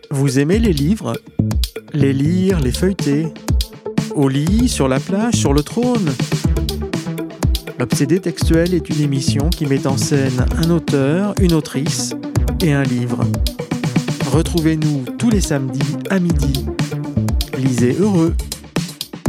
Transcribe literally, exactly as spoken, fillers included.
Vous aimez les livres ? Les lire, les feuilleter ? Au lit, sur la plage, sur le trône ? L'Obsédé textuel est une émission qui met en scène un auteur, une autrice et un livre. Retrouvez-nous tous les samedis à midi. Lisez heureux.